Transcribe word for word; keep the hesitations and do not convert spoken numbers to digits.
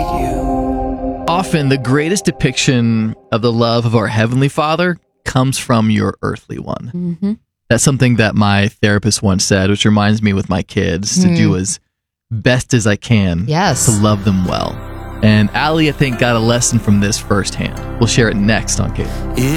you. Often, the greatest depiction of the love of our Heavenly Father comes from your earthly one. Mm-hmm. That's something that my therapist once said, which reminds me with my kids to Mm. do as best as I can Yes. to love them well. And Allie, I think, got a lesson from this firsthand. We'll share it next on K.